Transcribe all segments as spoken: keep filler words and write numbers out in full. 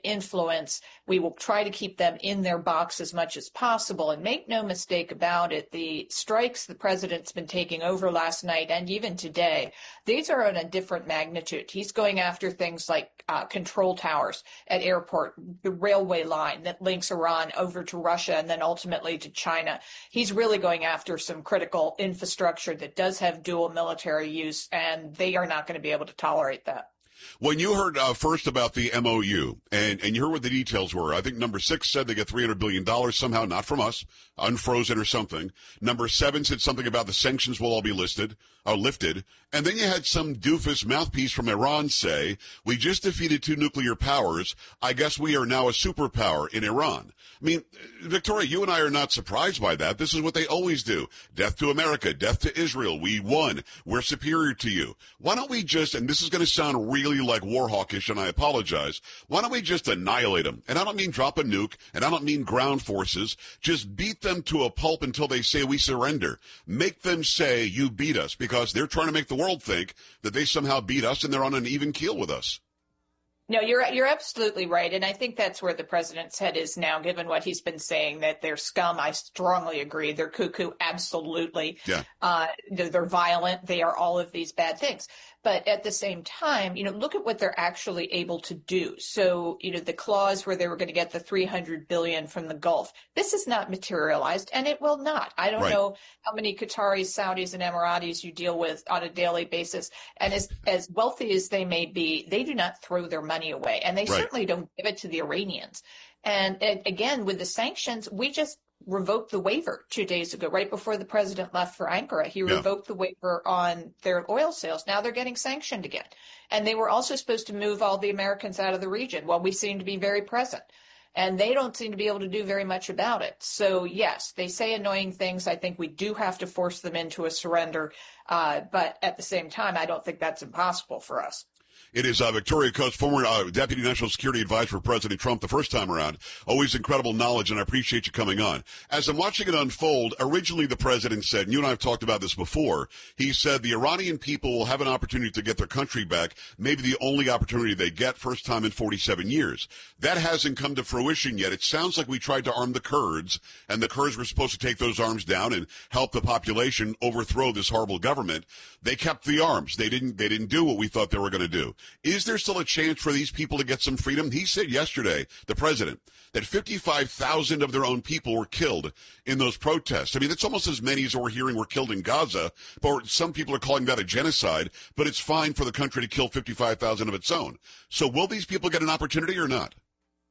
influence. We will try to keep them in their box as much as possible. And make no mistake about it, the strikes the president's been taking over last night and even today, these are on a different magnitude. He's going after things like uh, control towers at airport, the railway line that links Iran over to Russia and then ultimately to China. He's really going after some critical infrastructure that does have dual military use, and they are not going to be able to tolerate that. When you heard uh, first about the M O U, and, and you heard what the details were, I think number six said they get three hundred billion dollars somehow, not from us, unfrozen or something. Number seven said something about the sanctions will all be listed, or lifted. And then you had some doofus mouthpiece from Iran say, we just defeated two nuclear powers. I guess we are now a superpower in Iran. I mean, Victoria, you and I are not surprised by that. This is what they always do. Death to America, death to Israel. We won. We're superior to you. Why don't we just, and this is going to sound really like war hawkish, and I apologize, why don't we just annihilate them? And I don't mean drop a nuke, and I don't mean ground forces. Just beat them to a pulp until they say we surrender. Make them say you beat us, because they're trying to make the world think that they somehow beat us and they're on an even keel with us. No, you're you're absolutely right. And I think that's where the president's head is now, given what he's been saying, that they're scum. I strongly agree. They're cuckoo. Absolutely. Yeah. Uh, they're, they're violent. They are all of these bad things. But at the same time, you know, look at what they're actually able to do. So, you know, the clause where they were going to get the three hundred billion dollars from the Gulf, this is not materialized, and it will not. I don't right. know how many Qataris, Saudis, and Emiratis you deal with on a daily basis. And as, as wealthy as they may be, they do not throw their money away, and they right. certainly don't give it to the Iranians. And, and again, with the sanctions, we just revoked the waiver two days ago, right before the president left for Ankara. He yeah. revoked the waiver on their oil sales. Now they're getting sanctioned again. And they were also supposed to move all the Americans out of the region. Well, we seem to be very present. And they don't seem to be able to do very much about it. So, yes, they say annoying things. I think we do have to force them into a surrender. Uh, but at the same time, I don't think that's impossible for us. It is uh, Victoria Coates, former uh, Deputy National Security Advisor for President Trump the first time around. Always incredible knowledge, and I appreciate you coming on. As I'm watching it unfold, originally the president said, and you and I have talked about this before, he said the Iranian people will have an opportunity to get their country back, maybe the only opportunity they get, first time in forty-seven years. That hasn't come to fruition yet. It sounds like we tried to arm the Kurds, and the Kurds were supposed to take those arms down and help the population overthrow this horrible government. They kept the arms. They didn't, they didn't do what we thought they were going to do. Is there still a chance for these people to get some freedom? He said yesterday, the president, that fifty-five thousand of their own people were killed in those protests. I mean, it's almost as many as we're hearing were killed in Gaza, but some people are calling that a genocide, but it's fine for the country to kill fifty-five thousand of its own. So will these people get an opportunity or not?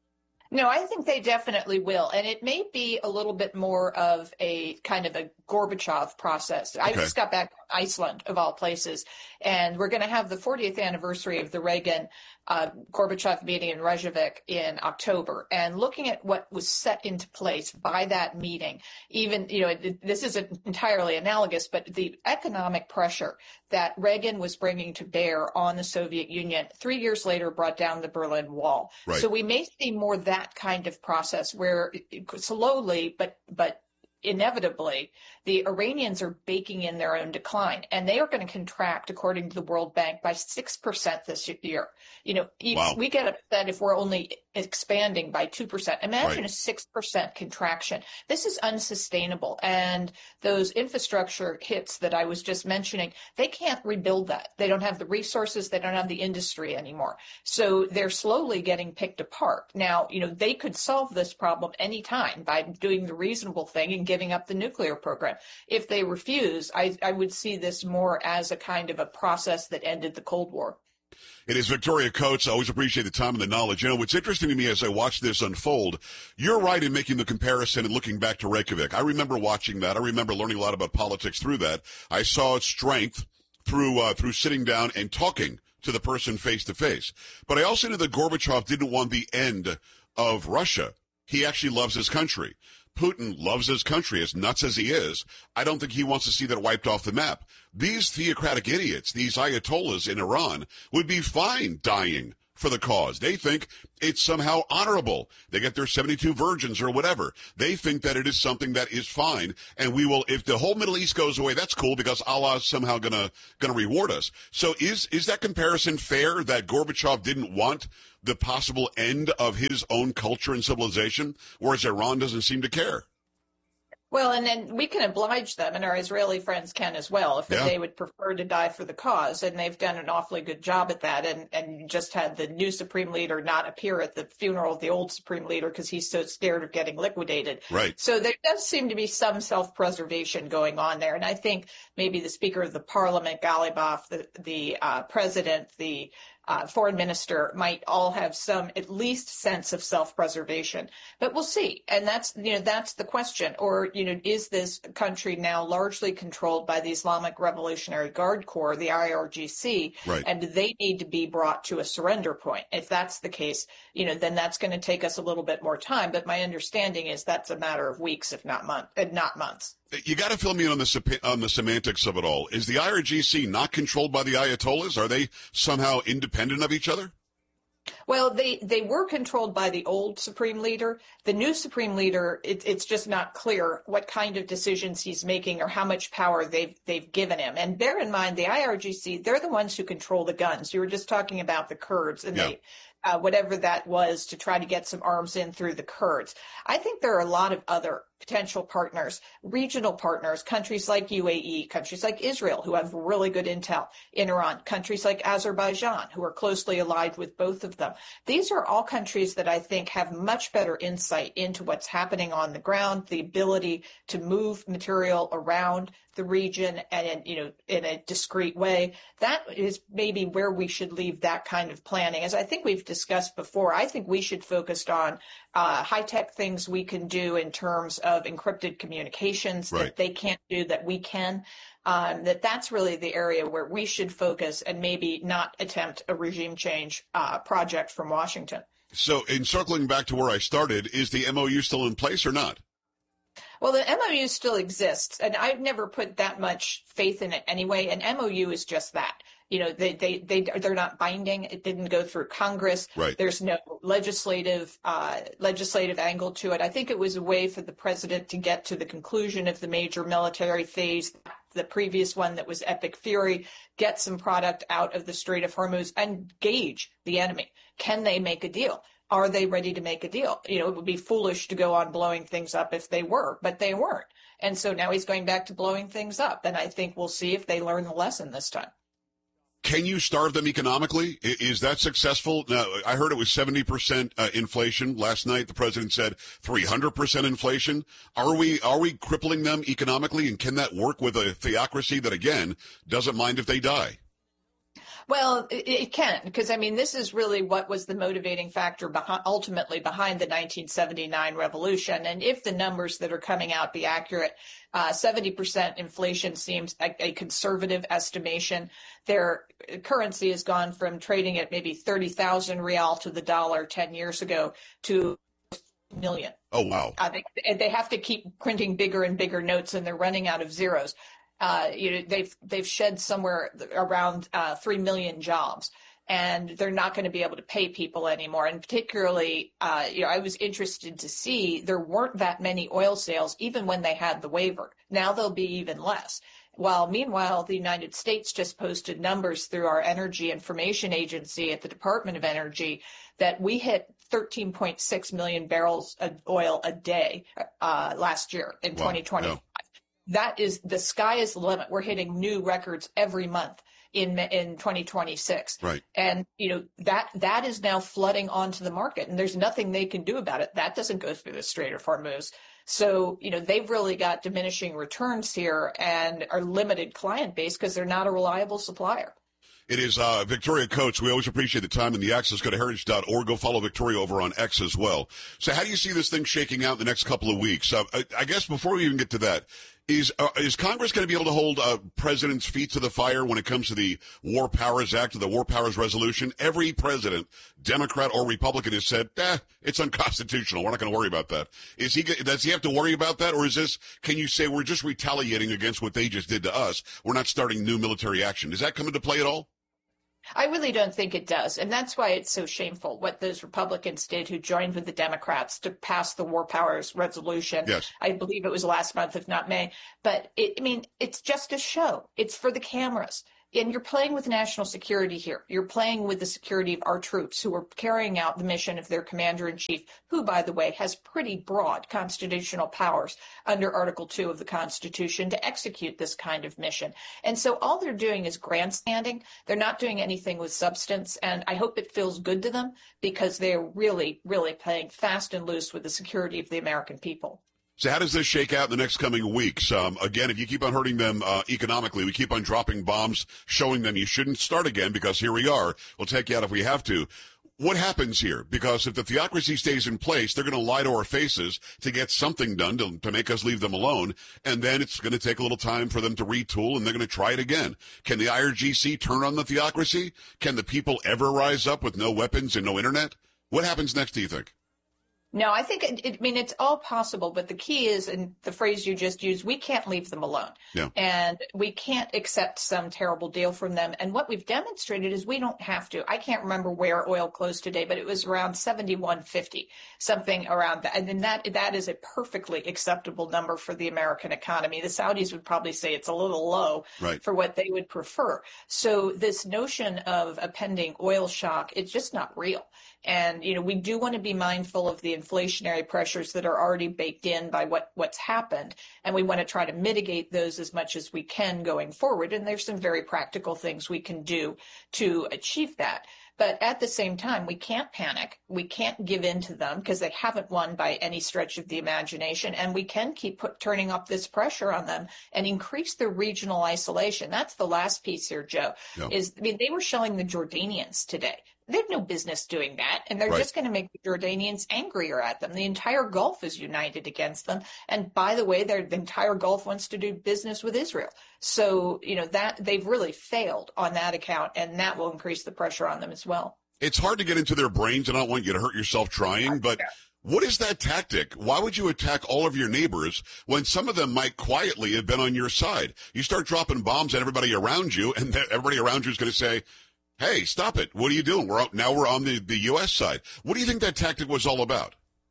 No, I think they definitely will. And it may be a little bit more of a kind of a Gorbachev process. I okay. just got back from Iceland, of all places, and we're going to have the fortieth anniversary of the Reagan uh, Gorbachev meeting in Reykjavik in October. And looking at what was set into place by that meeting, even, you know, it, this isn't entirely analogous, but the economic pressure that Reagan was bringing to bear on the Soviet Union three years later brought down the Berlin Wall. Right. So we may see more that kind of process where slowly, but but inevitably, the Iranians are baking in their own decline, and they are going to contract, according to the World Bank, by six percent this year. You know, wow. we get upset if we're only expanding by two percent. Imagine right. a six percent contraction. This is unsustainable. And those infrastructure hits that I was just mentioning, they can't rebuild that. They don't have the resources. They don't have the industry anymore. So they're slowly getting picked apart. Now, you know, they could solve this problem anytime by doing the reasonable thing and giving up the nuclear program. If they refuse, I, I would see this more as a kind of a process that ended the Cold War. It is Victoria Coates. I always appreciate the time and the knowledge. You know, what's interesting to me as I watch this unfold, you're right in making the comparison and looking back to Reykjavik. I remember watching that. I remember learning a lot about politics through that. I saw its strength through, uh, through sitting down and talking to the person face to face. But I also knew that Gorbachev didn't want the end of Russia. He actually loves his country. Putin loves his country, as nuts as he is. I don't think he wants to see that wiped off the map. These theocratic idiots, these ayatollahs in Iran, would be fine dying for the cause. They think it's somehow honorable. They get their seventy-two virgins or whatever. They think that it is something that is fine, and we will, if the whole Middle East goes away, that's cool because Allah is somehow gonna gonna reward us. So is is that comparison fair, that Gorbachev didn't want the possible end of his own culture and civilization, whereas Iran doesn't seem to care. Well, and then we can oblige them, and our Israeli friends can as well, if Yeah. they would prefer to die for the cause. And they've done an awfully good job at that. And, and just had the new Supreme Leader not appear at the funeral of the old Supreme Leader because he's so scared of getting liquidated. Right. So there does seem to be some self-preservation going on there. And I think maybe the Speaker of the Parliament, Ghalibaf, the, the uh, President, the Uh, foreign minister might all have some at least sense of self-preservation, but we'll see. And that's, you know, that's the question. Or, you know, is this country now largely controlled by the Islamic Revolutionary Guard Corps, the I R G C, right. and they need to be brought to a surrender point? If that's the case, you know, then that's going to take us a little bit more time. But my understanding is that's a matter of weeks, if not months, uh, not months. You got to fill me in on the on the semantics of it all. Is the I R G C not controlled by the Ayatollahs? Are they somehow independent of each other? Well, they, they were controlled by the old Supreme Leader. The new Supreme Leader, it, it's just not clear what kind of decisions he's making or how much power they've they've given him. And bear in mind, the I R G C, they're the ones who control the guns. You were just talking about the Kurds and yeah. they, uh, whatever that was to try to get some arms in through the Kurds. I think there are a lot of other potential partners, regional partners, countries like U A E, countries like Israel, who have really good intel in Iran, countries like Azerbaijan, who are closely allied with both of them. These are all countries that I think have much better insight into what's happening on the ground, the ability to move material around the region and, you know, in a discreet way. That is maybe where we should leave that kind of planning. As I think we've discussed before, I think we should focus on uh, high-tech things we can do in terms of encrypted communications right. that they can't do that we can. Um, that that's really the area where we should focus and maybe not attempt a regime change uh, project from Washington. So in circling back to where I started, is the M O U still in place or not? Well, the M O U still exists, and I've never put that much faith in it anyway. An M O U is just that. You know, they, they, they, they're not binding. It didn't go through Congress. Right. There's no legislative, uh, legislative angle to it. I think it was a way for the president to get to the conclusion of the major military phase, the previous one that was Epic Fury, get some product out of the Strait of Hormuz and gauge the enemy. Can they make a deal? Are they ready to make a deal? You know, it would be foolish to go on blowing things up if they were, but they weren't. And so now he's going back to blowing things up. And I think we'll see if they learn the lesson this time. Can you starve them economically? Is that successful? Now, I heard it was seventy percent uh, inflation last night. The president said three hundred percent inflation. Are we are we crippling them economically? And can that work with a theocracy that, again, doesn't mind if they die? Well, it, it can, because, I mean, this is really what was the motivating factor behind, ultimately behind the nineteen seventy-nine revolution. And if the numbers that are coming out be accurate, uh, seventy percent inflation seems a, a conservative estimation. Their currency has gone from trading at maybe thirty thousand real to the dollar ten years ago to million. Oh, wow. Uh, they, they have to keep printing bigger and bigger notes, and they're running out of zeros. Uh, you know, they've they've shed somewhere around uh, three million jobs, and they're not going to be able to pay people anymore. And particularly, uh, you know, I was interested to see there weren't that many oil sales even when they had the waiver. Now there'll be even less. While meanwhile, the United States just posted numbers through our Energy Information Agency at the Department of Energy that we hit thirteen point six million barrels of oil a day uh, last year in wow. twenty twenty. No. That is, the sky is the limit. We're hitting new records every month in in twenty twenty-six. Right. And, you know, that that is now flooding onto the market, and there's nothing they can do about it. That doesn't go through the Strait of Hormuz. So, you know, they've really got diminishing returns here and are limited client base because they're not a reliable supplier. It is uh, Victoria Coates. We always appreciate the time and the access. Go to heritage dot org. Go follow Victoria over on X as well. So how do you see this thing shaking out in the next couple of weeks? Uh, I, I guess before we even get to that, is uh, is Congress going to be able to hold uh, president's feet to the fire when it comes to the War Powers Act or the War Powers Resolution? Every president, Democrat or Republican, has said, eh, it's unconstitutional. We're not going to worry about that. Is he? Does he have to worry about that? Or is this, can you say we're just retaliating against what they just did to us? We're not starting new military action. Does that come into play at all? I really don't think it does. And that's why it's so shameful what those Republicans did who joined with the Democrats to pass the War Powers Resolution. Yes. I believe it was last month, if not May. But, it, I mean, it's just a show. It's for the cameras. And you're playing with national security here. You're playing with the security of our troops who are carrying out the mission of their commander-in-chief, who, by the way, has pretty broad constitutional powers under Article two of the Constitution to execute this kind of mission. And so all they're doing is grandstanding. They're not doing anything with substance. And I hope it feels good to them because they're really, really playing fast and loose with the security of the American people. So how does this shake out in the next coming weeks? Um, again, if you keep on hurting them uh, economically, we keep on dropping bombs, showing them you shouldn't start again because here we are. We'll take you out if we have to. What happens here? Because if the theocracy stays in place, they're going to lie to our faces to get something done to, to make us leave them alone. And then it's going to take a little time for them to retool, and they're going to try it again. Can the I R G C turn on the theocracy? Can the people ever rise up with no weapons and no internet? What happens next, do you think? No, I think, it, it, I mean, it's all possible, but the key is, and the phrase you just used, we can't leave them alone. Yeah. And we can't accept some terrible deal from them. And what we've demonstrated is we don't have to. I can't remember where oil closed today, but it was around seventy-one fifty, something around that. And then that that is a perfectly acceptable number for the American economy. The Saudis would probably say it's a little low right. for what they would prefer. So this notion of a pending oil shock, it's just not real. And, you know, we do want to be mindful of the inflationary pressures that are already baked in by what, what's happened. And we want to try to mitigate those as much as we can going forward. And there's some very practical things we can do to achieve that. But at the same time, we can't panic. We can't give in to them because they haven't won by any stretch of the imagination. And we can keep put, turning up this pressure on them and increase their regional isolation. That's the last piece here, Joe, yeah. is I mean, they were showing the Jordanians today. They have no business doing that, and they're right. just going to make the Jordanians angrier at them. The entire Gulf is united against them. And by the way, the entire Gulf wants to do business with Israel. So, you know, that they've really failed on that account, and that will increase the pressure on them as well. It's hard to get into their brains, and I don't want you to hurt yourself trying, but what is that tactic? Why would you attack all of your neighbors when some of them might quietly have been on your side? You start dropping bombs at everybody around you, and everybody around you is going to say, hey, stop it. What are you doing? We're out, now we're on the, the U S side. What do you think that tactic was all about?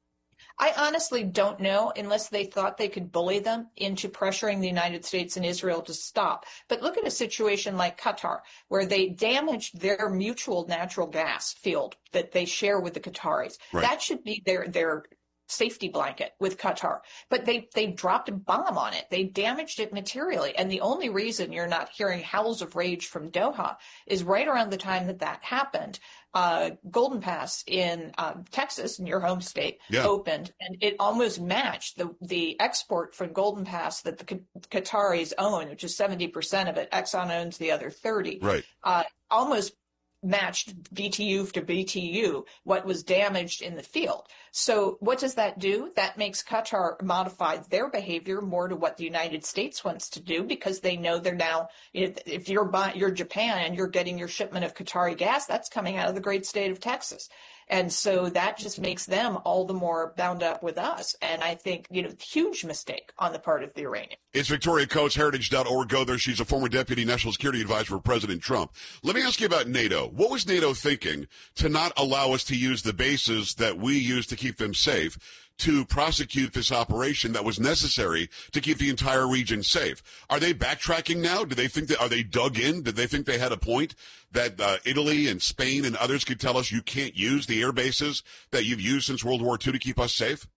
I honestly don't know unless they thought they could bully them into pressuring the United States and Israel to stop. But look at a situation like Qatar, where they damaged their mutual natural gas field that they share with the Qataris. Right. That should be their their safety blanket with Qatar. But they, they dropped a bomb on it. They damaged it materially. And the only reason you're not hearing howls of rage from Doha is right around the time that that happened, uh, Golden Pass in um, Texas, in your home state, yeah. opened, and it almost matched the, the export from Golden Pass that the Q- Qataris own, which is seventy percent of it. Exxon owns the other thirty. Right. Uh, almost matched B T U to B T U what was damaged in the field. So what does that do? That makes Qatar modify their behavior more to what the United States wants to do, because they know they're now, if you're buying, you're Japan and you're getting your shipment of Qatari gas, that's coming out of the great state of Texas. And so that just makes them all the more bound up with us. And I think, you know, huge mistake on the part of the Iranians. It's Victoria Coates, heritage dot org. Go there. She's a former deputy national security advisor for President Trump. Let me ask you about NATO. What was NATO thinking to not allow us to use the bases that we use to keep them safe to prosecute this operation that was necessary to keep the entire region safe? Are they backtracking now? Do they think that, are they dug in? Did they think they had a point that uh, Italy and Spain and others could tell us you can't use the air bases that you've used since World War Two to keep us safe?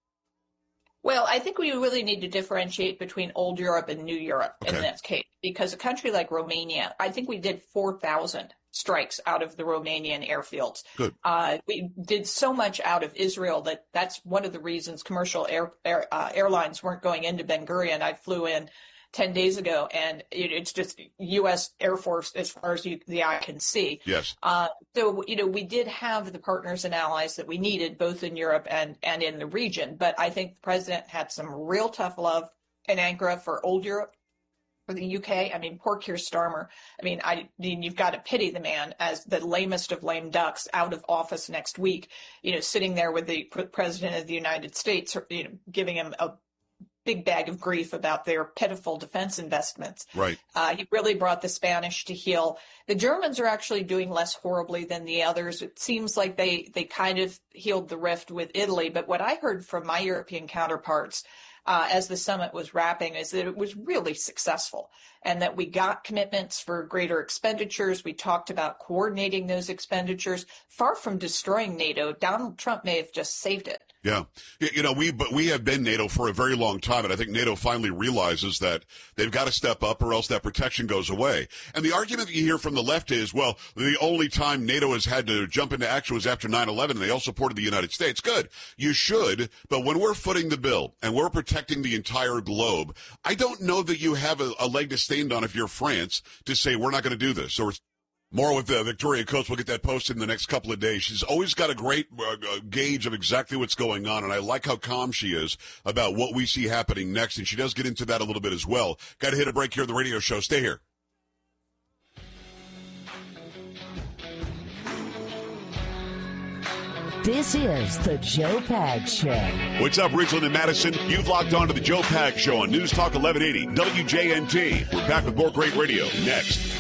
Well, I think we really need to differentiate between old Europe and new Europe okay. in this case, because a country like Romania, I think we did four thousand strikes out of the Romanian airfields. Good. Uh, we did so much out of Israel that that's one of the reasons commercial air, air uh, airlines weren't going into Ben Gurion. I flew in ten days ago, and it, it's just U S Air Force as far as you, the eye can see. Yes. Uh, so, you know, we did have the partners and allies that we needed, both in Europe and, and in the region. But I think the president had some real tough love in Ankara for old Europe, for the U K. I mean, poor Keir Starmer. I mean, I mean, you've got to pity the man as the lamest of lame ducks, out of office next week, you know, sitting there with the president of the United States, you know, giving him a big bag of grief about their pitiful defense investments. Right. Uh, he really brought the Spanish to heel. The Germans are actually doing less horribly than the others. It seems like they, they kind of healed the rift with Italy. But what I heard from my European counterparts uh, as the summit was wrapping is that it was really successful and that we got commitments for greater expenditures. We talked about coordinating those expenditures. Far from destroying NATO, Donald Trump may have just saved it. Yeah. You know, we but we have been NATO for a very long time, and I think NATO finally realizes that they've got to step up or else that protection goes away. And the argument that you hear from the left is, well, the only time NATO has had to jump into action was after nine eleven, and they all supported the United States. Good. You should, but when we're footing the bill and we're protecting the entire globe, I don't know that you have a, a leg to stand on if you're France to say we're not going to do this. Or more with uh, Victoria Coates. We'll get that posted in the next couple of days. She's always got a great uh, gauge of exactly what's going on, and I like how calm she is about what we see happening next, and she does get into that a little bit as well. Got to hit a break here on the radio show. Stay here. This is the Joe Pags Show. What's up, Ridgeland and Madison? You've locked on to the Joe Pags Show on News Talk eleven eighty W J N T. We're back with more great radio next.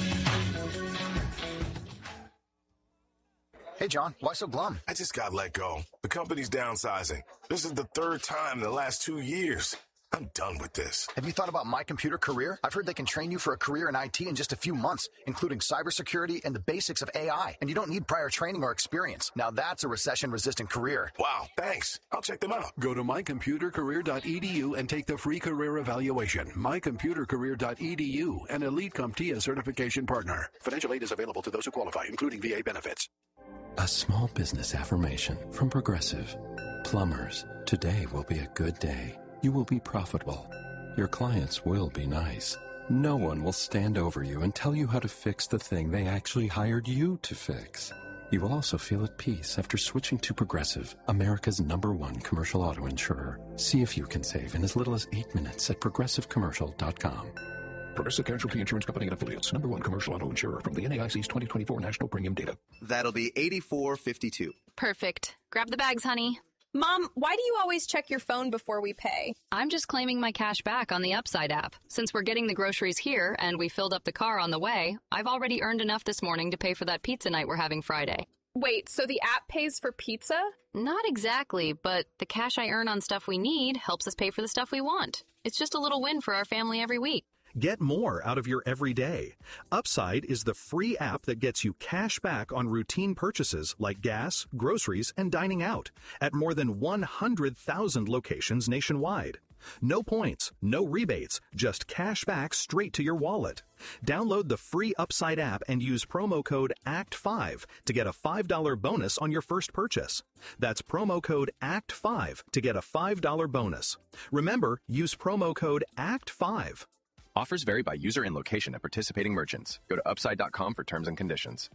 Hey, John, why so glum? I just got let go. The company's downsizing. This is the third time in the last two years. I'm done with this. Have you thought about My Computer Career? I've heard they can train you for a career in I T in just a few months, including cybersecurity and the basics of A I. And you don't need prior training or experience. Now that's a recession-resistant career. Wow, thanks. I'll check them out. Go to my computer career dot e d u and take the free career evaluation. my computer career dot e d u, an Elite CompTIA certification partner. Financial aid is available to those who qualify, including V A benefits. A small business affirmation from Progressive. Plumbers, today will be a good day. You will be profitable. Your clients will be nice. No one will stand over you and tell you how to fix the thing they actually hired you to fix. You will also feel at peace after switching to Progressive, America's number one commercial auto insurer. See if you can save in as little as eight minutes at progressive commercial dot com. Progressive Casualty Insurance Company and Affiliates. Number one commercial auto insurer from the N A I C's twenty twenty-four National Premium Data. That'll be eighty-four fifty-two. Perfect. Grab the bags, honey. Mom, why do you always check your phone before we pay? I'm just claiming my cash back on the Upside app. Since we're getting the groceries here and we filled up the car on the way, I've already earned enough this morning to pay for that pizza night we're having Friday. Wait, so the app pays for pizza? Not exactly, but the cash I earn on stuff we need helps us pay for the stuff we want. It's just a little win for our family every week. Get more out of your everyday. Upside is the free app that gets you cash back on routine purchases like gas, groceries, and dining out at more than one hundred thousand locations nationwide. No points, no rebates, just cash back straight to your wallet. Download the free Upside app and use promo code A C T five to get a five dollars bonus on your first purchase. That's promo code A C T five to get a five dollars bonus. Remember, use promo code A C T five. Offers vary by user and location at participating merchants. Go to upside dot com for terms and conditions.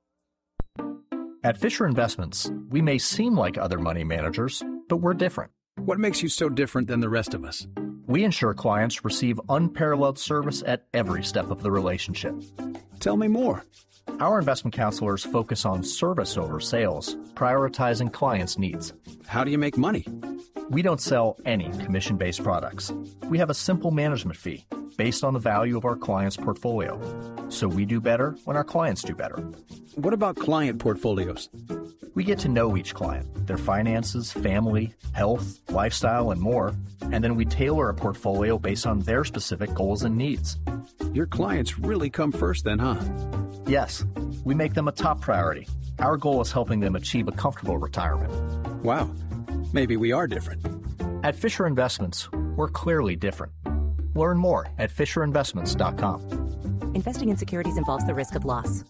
At Fisher Investments, we may seem like other money managers, but we're different. What makes you so different than the rest of us? We ensure clients receive unparalleled service at every step of the relationship. Tell me more. Our investment counselors focus on service over sales, prioritizing clients' needs. How do you make money? We don't sell any commission-based products. We have a simple management fee based on the value of our client's portfolio. So we do better when our clients do better. What about client portfolios? We get to know each client, their finances, family, health, lifestyle, and more, and then we tailor a portfolio based on their specific goals and needs. Your clients really come first then, huh? Yes, we make them a top priority. Our goal is helping them achieve a comfortable retirement. Wow, maybe we are different. At Fisher Investments, we're clearly different. Learn more at fisher investments dot com. Investing in securities involves the risk of loss.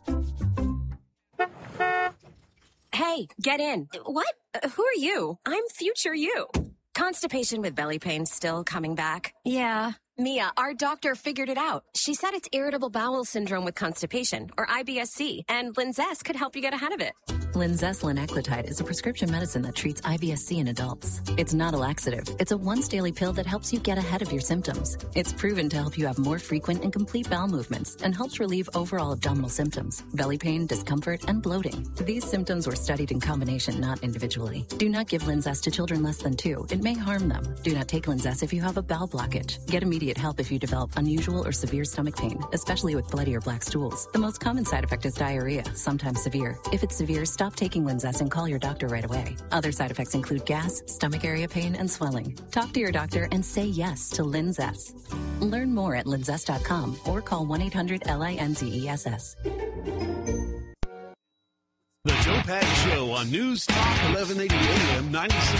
Hey, get in. What? Uh, who are you? I'm future you. Constipation with belly pain still coming back? Yeah. Mia, our doctor figured it out. She said it's irritable bowel syndrome with constipation, or I B S C, and Linzess could help you get ahead of it. Linzess linaclotide is a prescription medicine that treats I B S C in adults. It's not a laxative. It's a once-daily pill that helps you get ahead of your symptoms. It's proven to help you have more frequent and complete bowel movements and helps relieve overall abdominal symptoms, belly pain, discomfort, and bloating. These symptoms were studied in combination, not individually. Do not give Linzess to children less than two. It may harm them. Do not take Linzess if you have a bowel blockage. Get immediate help if you develop unusual or severe stomach pain, especially with bloody or black stools. The most common side effect is diarrhea, sometimes severe. If it's severe, stop Stop taking Linzess and call your doctor right away. Other side effects include gas, stomach area pain, and swelling. Talk to your doctor and say yes to Linzess. Learn more at linzess dot com or call one eight hundred L I N Z E S S. The Joe Pags Show on News Talk eleven eighty A M ninety-six.